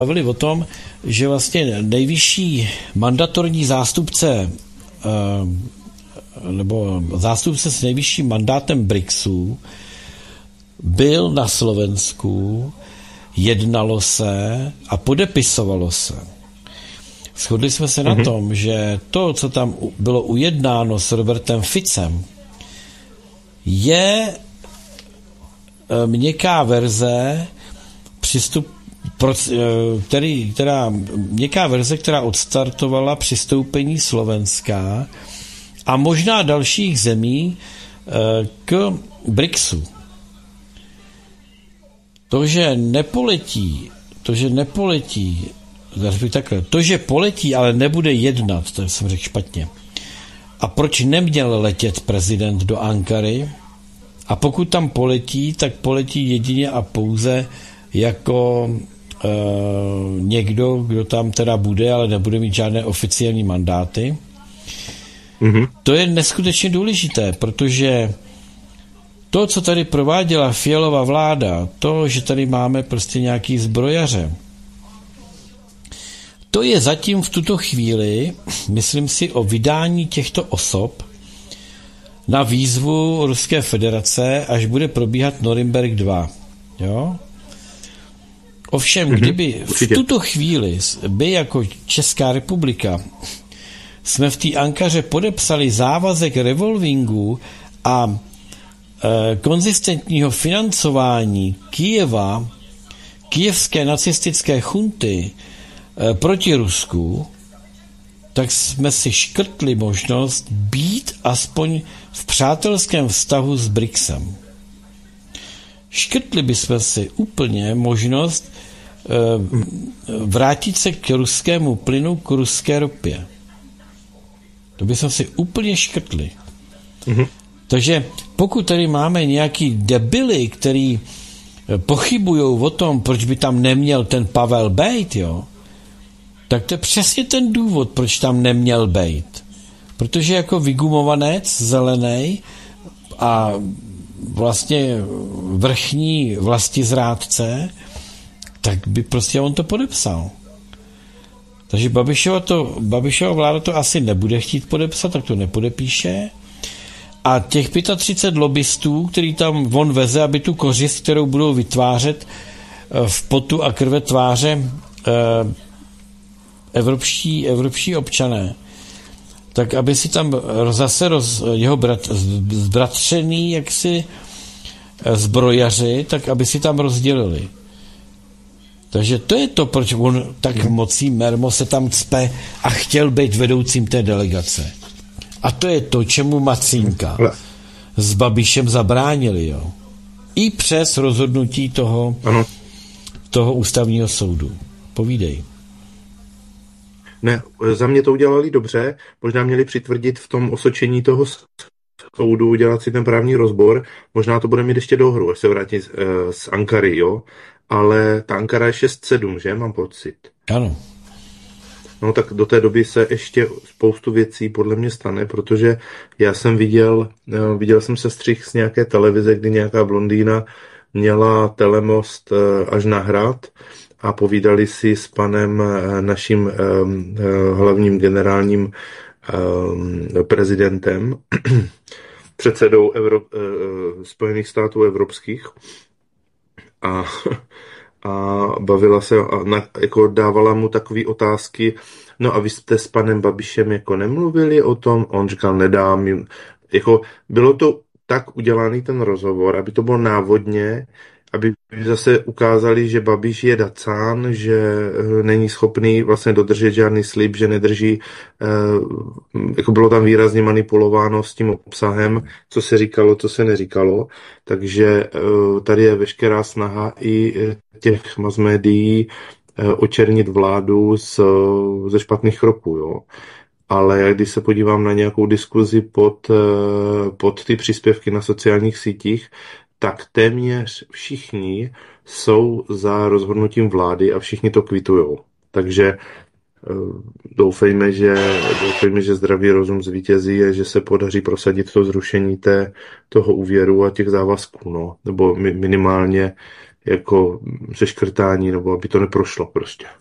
bavili o tom, že vlastně nejvyšší mandatorní zástupce nebo zástupce s nejvyšším mandátem BRICSu byl na Slovensku, jednalo se a podepisovalo se. Shodli jsme se na tom, že to, co tam bylo ujednáno s Robertem Ficem, je měkká verze která odstartovala přistoupení Slovenska a možná dalších zemí k BRICSu. To, že poletí, ale nebude jednat, to jsem řekl špatně. A proč neměl letět prezident do Ankary? A pokud tam poletí, tak poletí jedině a pouze jako někdo, kdo tam teda bude, ale nebude mít žádné oficiální mandáty. To je neskutečně důležité, protože to, co tady prováděla Fialova vláda, to, že tady máme prostě nějaký zbrojaře, to je zatím v tuto chvíli, myslím si, o vydání těchto osob na výzvu Ruské federace, až bude probíhat Norimberg 2. Jo? Ovšem, kdyby v tuto chvíli by jako Česká republika jsme v té Ankaře podepsali závazek revolvingu a konzistentního financování Kyjeva, kyjevské nacistické chunty proti Rusku, tak jsme si škrtli možnost být aspoň v přátelském vztahu s BRICSem. Škrtli bychom si úplně možnost vrátit se k ruskému plynu, k ruské ropě. To bychom si úplně škrtli. Takže pokud tady máme nějaký debily, který pochybujou o tom, proč by tam neměl ten Pavel bejt, jo, tak to je přesně ten důvod, proč tam neměl bejt. Protože jako vygumovanec zelený a vlastně vrchní vlastizrádce, tak by prostě on to podepsal. Takže Babišova vláda to asi nebude chtít podepsat, tak to nepodepíše. A těch 35 lobbystů, který tam on veze, aby tu kořist, kterou budou vytvářet v potu a krve tváře evropští občané, tak aby si tam zase jeho zbratřený jaksi zbrojaři, tak aby si tam rozdělili. Takže to je to, proč on tak mocí mermo se tam cpe a chtěl být vedoucím té delegace. A to je to, čemu Macínka s Babišem zabránili, jo. I přes rozhodnutí toho ústavního soudu. Povídej. Ne, za mě to udělali dobře, možná měli přitvrdit v tom osočení toho soudu, udělat si ten právní rozbor, možná to bude mít ještě do hru, až se vrátí z Ankary, jo, ale ta Ankara je 6-7, že, mám pocit. Ano. No tak do té doby se ještě spoustu věcí podle mě stane, protože já jsem viděl jsem sestřih z nějaké televize, kdy nějaká blondýna měla telemost až na hrad a povídali si s panem naším hlavním generálním prezidentem, předsedou Spojených států evropských a bavila se, jako dávala mu takové otázky, no a vy jste s panem Babišem jako nemluvili o tom, on říkal, nedám, jako bylo to tak udělaný ten rozhovor, aby to bylo návodně, aby zase ukázali, že Babiš je dacán, že není schopný vlastně dodržet žádný slib, že nedrží, jako bylo tam výrazně manipulováno s tím obsahem, co se říkalo, co se neříkalo, takže tady je veškerá snaha i těch mass médií očernit vládu ze špatných kroků, jo. Ale když se podívám na nějakou diskuzi pod ty příspěvky na sociálních sítích, tak téměř všichni jsou za rozhodnutím vlády a všichni to kvitujou. Takže doufejme, že zdravý rozum zvítězí a že se podaří prosadit to zrušení toho úvěru a těch závazků, no. Nebo minimálně jako seškrtání, nebo aby to neprošlo prostě.